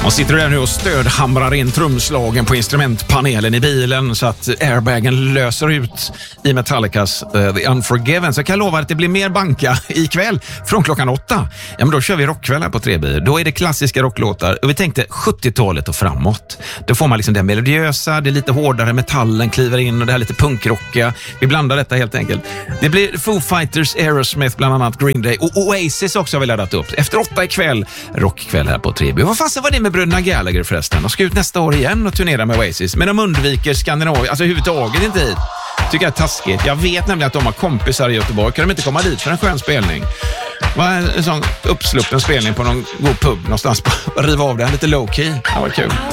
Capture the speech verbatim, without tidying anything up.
Och sitter du där nu och stödhamrar in trumslagen på instrumentpanelen i bilen så att airbagen löser ut i Metallicas uh, The Unforgiven, så kan jag lova att det blir mer banka ikväll från klockan åtta. Ja, men då kör vi rockkväll här på Treby. Då är det klassiska rocklåtar och vi tänkte sjuttiotalet och framåt. Då får man liksom det melodiösa, det är lite hårdare, metallen kliver in och det här lite punkrockiga. Vi blandar detta helt enkelt. Det blir Foo Fighters, Aerosmith, bland annat Green Day och Oasis också har vi laddat upp. Efter åtta ikväll, rockkväll här på Treby. Vad fasen var det med bröderna Gallagher förresten? De ska ut nästa år igen och turnera med Oasis. Men de undviker Skandinavien, alltså överhuvudtaget inte hit. Tycker jag är taskigt. Jag vet nämligen att de har kompisar i Göteborg. Kan de inte komma dit för en skön spelning? Var en sån uppsluppen spelning på någon god pub någonstans. Riva av det, lite low key. Det var kul.